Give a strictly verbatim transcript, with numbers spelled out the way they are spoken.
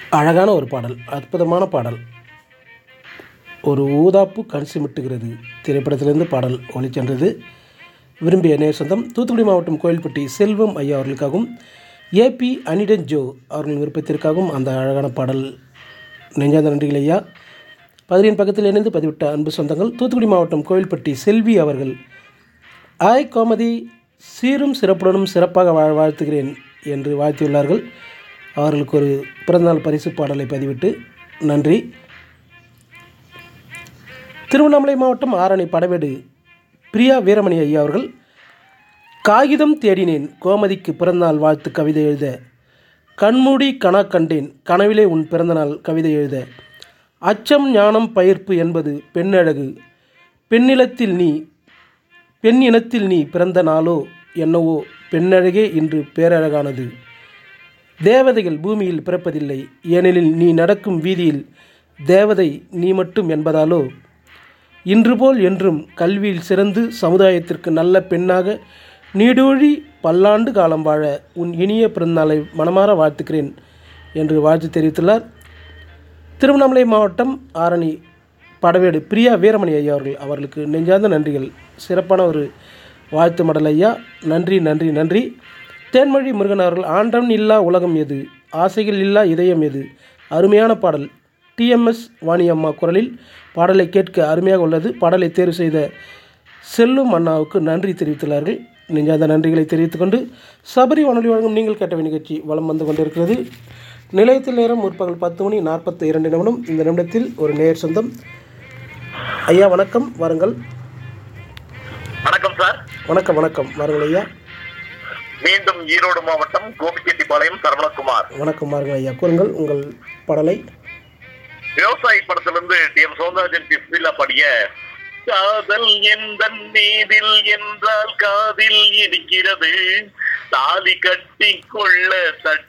அழகான ஒரு பாடல், அற்புதமான பாடல். ஒரு ஊதாப்பு கண் சிமிட்டுகிறது திரைப்படத்திலிருந்து பாடல் ஒலிச்சென்றது. விரும்பிய நேர் சொந்தம் தூத்துக்குடி மாவட்டம் கோயில்பட்டி செல்வம் ஐயா அவர்களுக்காகவும் ஏபி அனிடன் ஜோ அவர்களின் விருப்பத்திற்காகவும் அந்த அழகான பாடல். நெஞ்சார்ந்த நன்றிகள் ஐயா. பதினேழு பக்கத்தில் இணைந்து பதிவிட்ட அன்பு சொந்தங்கள் தூத்துக்குடி மாவட்டம் கோயில்பட்டி செல்வி அவர்கள், ஆய் கோமதி, சீரும் சிறப்புடனும் சிறப்பாக வாழ வாழ்த்துகிறேன் என்று வாழ்த்தியுள்ளார்கள். அவர்களுக்கு ஒரு பிறந்தநாள் பரிசு பாடலை பதிவிட்டு நன்றி. திருவண்ணாமலை மாவட்டம் ஆரணி படவேடு பிரியா வீரமணி ஐயா அவர்கள், காகிதம் தேடினேன் கோமதிக்கு பிறந்தநாள் வாழ்த்து கவிதை எழுத, கண்மூடி கனா கண்டேன் கனவிலே உன் பிறந்தநாள் கவிதை எழுத, அச்சம் ஞானம் பயிர்ப்பு என்பது பெண்ணழகு, பெண்ணிலத்தில் நீ பெண் இனத்தில் நீ பிறந்த நாளோ என்னவோ பெண்ணழகே இன்று பேரழகானது, தேவதைகள் பூமியில் பிறப்பதில்லை ஏனெனில் நீ நடக்கும் வீதியில் தேவதை நீ மட்டும் என்பதாலோ, இன்று போல் என்றும் கல்வியில் சிறந்து சமுதாயத்திற்கு நல்ல பெண்ணாக நீடூழி பல்லாண்டு காலம் வாழ உன் இனிய பிறந்தநாளை மனமாற வாழ்த்துக்கிறேன் என்று வாழ்த்து தெரிவித்துள்ளார். திருவண்ணாமலை மாவட்டம் ஆரணி படவேடு பிரியா வீரமணி ஐயா அவர்கள். அவர்களுக்கு நெஞ்சார்ந்த நன்றிகள். சிறப்பான ஒரு வாழ்த்து மடல் ஐயா. நன்றி நன்றி நன்றி. தேன்மொழி முருகன் அவர்கள், ஆண்டவன் இல்லா உலகம் எது, ஆசைகள் இல்லா இதயம் எது, அருமையான பாடல். டிஎம்எஸ் வாணியம்மா குரலில் பாடலை கேட்க அருமையாக உள்ளது. பாடலை தேர்வு செய்த செல்லும் அண்ணாவுக்கு நன்றி தெரிவித்துள்ளார்கள். நெஞ்சார்ந்த நன்றிகளை தெரிவித்துக்கொண்டு சபரி வானொலி வழங்கும் நீங்கள் கேட்ட நிகழ்ச்சி வலம் வந்து கொண்டிருக்கிறது. நிலையத்தில் நேரம் முற்பகல் பத்து மணி நாற்பத்தி இரண்டு நிமிடம். இந்த நிமிடத்தில் ஒரு நேர் சொந்தம். ஐயா வணக்கம், வாருங்கள். வணக்கம் சார். வணக்கம் வணக்கம், வாருங்கள் ஐயா. மீண்டும் ஈரோடு மாவட்டம் கோபிச்செட்டிப்பாளையம் சரவணகுமார். வணக்கம், வாருங்கள் ஐயா, கூறுங்கள் உங்கள் பாடலை. விவசாயி படத்திலிருந்து டி எம் சௌந்தரராஜன் பிஸ்மில்லா பாடிய காதல் எந்த நீதில் என்றால் காதில் இருக்கிறது, தாலி கட்டி கொள்ள தட்டி